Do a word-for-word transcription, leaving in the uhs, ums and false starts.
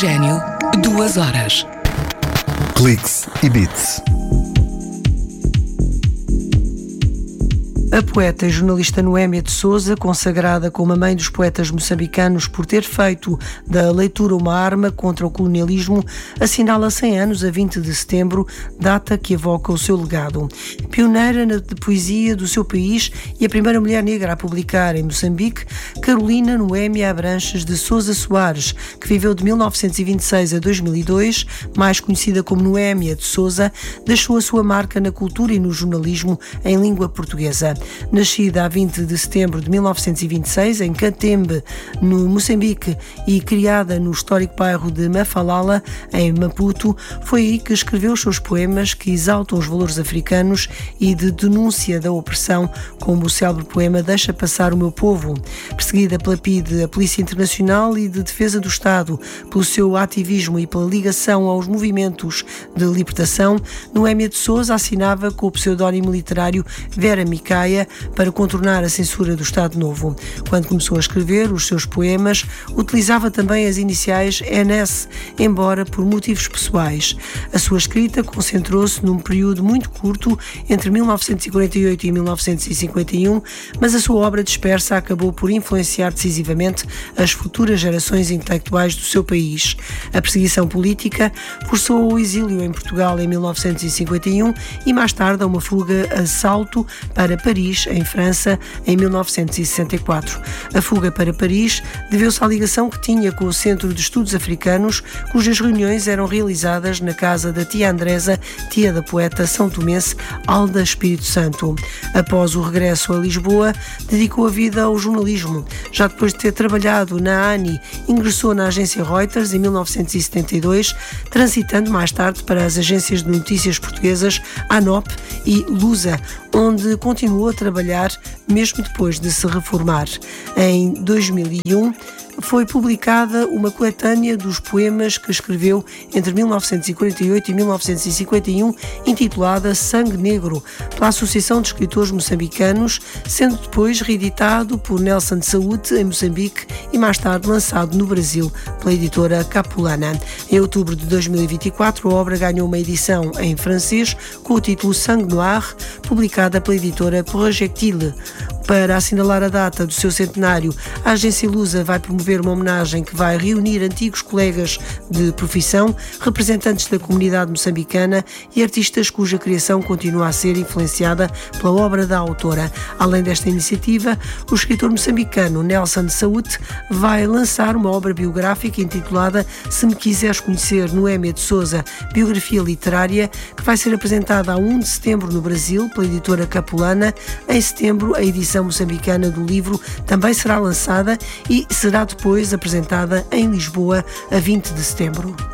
Oxigênio, duas horas. Cliques e Beats. A poeta e jornalista Noémia de Sousa, consagrada como a mãe dos poetas moçambicanos por ter feito da leitura uma arma contra o colonialismo, assinala cem anos a vinte de setembro, data que evoca o seu legado. Pioneira na poesia do seu país e a primeira mulher negra a publicar em Moçambique, Carolina Noémia Abranches de Sousa Soares, que viveu de mil novecentos e vinte e seis a dois mil e dois, mais conhecida como Noémia de Sousa, deixou a sua marca na cultura e no jornalismo em língua portuguesa. Nascida a vinte de setembro de mil novecentos e vinte e seis, em Catembe, no Moçambique, e criada no histórico bairro de Mafalala, em Maputo, foi aí que escreveu os seus poemas que exaltam os valores africanos e de denúncia da opressão, como o célebre poema Deixa Passar o Meu Povo. Perseguida pela P I D, a Polícia Internacional e de Defesa do Estado, pelo seu ativismo e pela ligação aos movimentos de libertação, Noémia de Sousa assinava com o pseudónimo literário Vera Micaia para contornar a censura do Estado Novo. Quando começou a escrever os seus poemas, utilizava também as iniciais N S, embora por motivos pessoais. A sua escrita concentrou-se num período muito curto, entre mil novecentos e quarenta e oito e mil novecentos e cinquenta e um, mas a sua obra dispersa acabou por influenciar decisivamente as futuras gerações intelectuais do seu país. A perseguição política forçou o exílio em Portugal em mil novecentos e cinquenta e um e mais tarde a uma fuga a Salto para Paris, em França, em mil novecentos e sessenta e quatro. A fuga para Paris deveu-se à ligação que tinha com o Centro de Estudos Africanos, cujas reuniões eram realizadas na casa da tia Andresa, tia da poeta são tomense Alda Espírito Santo. Após o regresso a Lisboa, dedicou a vida ao jornalismo. Já depois de ter trabalhado na ANI, ingressou na agência Reuters em mil novecentos e setenta e dois, transitando mais tarde para as agências de notícias portuguesas ANOP e Lusa, onde continuou a trabalhar mesmo depois de se reformar. Em dois mil e um, foi publicada uma coletânea dos poemas que escreveu entre mil novecentos e quarenta e oito e mil novecentos e cinquenta e um, intitulada Sangue Negro, pela Associação de Escritores Moçambicanos, sendo depois reeditado por Nelson de Saúde em Moçambique e mais tarde lançado no Brasil pela editora Capulana. Em outubro de dois mil e vinte e quatro, a obra ganhou uma edição em francês com o título Sangue Noir, publicada pela editora Projectile. Para assinalar a data do seu centenário, a agência Lusa vai promover uma homenagem que vai reunir antigos colegas de profissão, representantes da comunidade moçambicana e artistas cuja criação continua a ser influenciada pela obra da autora. Além desta iniciativa, o escritor moçambicano Nelson de Saúde vai lançar uma obra biográfica intitulada Se Me Quiseres Conhecer, Noémia de Sousa, biografia literária, que vai ser apresentada a primeiro de setembro no Brasil pela editora Capulana. Em setembro, a edição moçambicana do livro também será lançada e será depois apresentada em Lisboa a vinte de setembro.